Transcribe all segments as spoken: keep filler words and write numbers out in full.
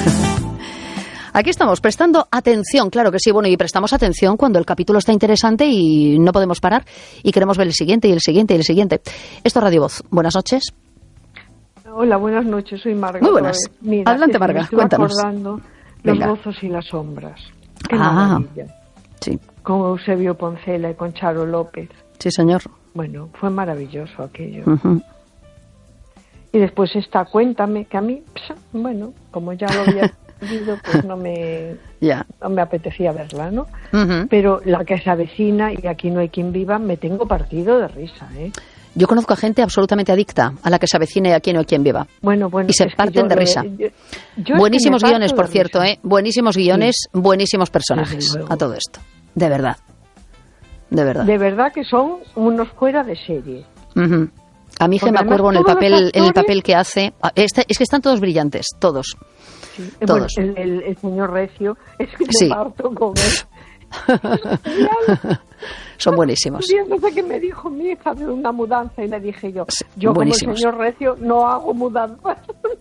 Aquí estamos, prestando atención, claro que sí, bueno, y prestamos atención cuando el capítulo está interesante y no podemos parar y queremos ver el siguiente y el siguiente y el siguiente. Esto es Radio Voz. Buenas noches. Hola, buenas noches, soy Marga. Muy buenas. Mira, adelante, Marga, me estoy cuéntanos. Acordando Venga. Los gozos y las sombras. Qué Ah, maravilla. sí. Con Eusebio Poncela y con Charo López. Sí, señor. Bueno, fue maravilloso aquello. Uh-huh. Y después está Cuéntame, que a mí, pss, bueno, como ya lo había visto, pues no me, Ya. no me apetecía verla, ¿no? Uh-huh. Pero la que se avecina y Aquí no hay quien viva, me tengo partido de risa, ¿eh? Yo conozco a gente absolutamente adicta a la que se avecine y a quien o quien viva. Bueno, bueno, y se es que parten yo de lo- risa. yo- yo es Buenísimos que me guiones, parto por de cierto, risa. ¿eh? Buenísimos guiones, buenísimos personajes Desde luego. a todo esto. De verdad. De verdad. De verdad que son unos fuera de serie. Uh-huh. A mí que Porque me además acuerdo en el todos los papel, en el actores- papel que hace. Ah, este- es que están todos brillantes, todos. Sí. Eh, Todos. Bueno, el, el- el señor Recio, es que me Sí. parto con él. Son buenísimos. Un día no sé qué me dijo mi hija de una mudanza y le dije yo, Sí, yo como el buenísimos. señor Recio no hago mudanzas.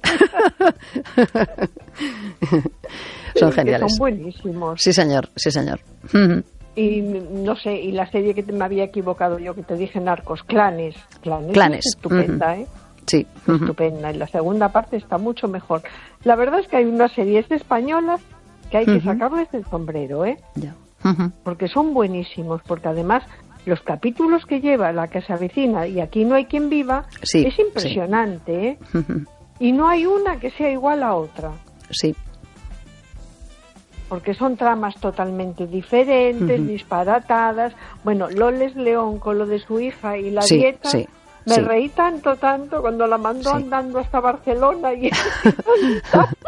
Son Que geniales. Son buenísimos. Sí, señor, sí, señor. Ujú. Y no sé, y la serie que te, me había equivocado yo, que te dije Narcos, Clanes. Clanes, Clanes, es estupenda, ujú. ¿eh? Sí. Ujú. Estupenda. Y la segunda parte está mucho mejor. La verdad es que hay unas series españolas que hay que Ujú. sacarles del sombrero, ¿eh? Ya. Ujú. Porque son buenísimos, porque además los capítulos que lleva La que se avecina y Aquí no hay quien viva Sí, es impresionante, ¿eh? Ujú. Y no hay una que sea igual a otra, Sí. porque son tramas totalmente diferentes, Ujú. disparatadas. Bueno, Loles León con lo de su hija y la Sí, dieta, sí, me sí. reí tanto, tanto cuando la mandó Sí. andando hasta Barcelona y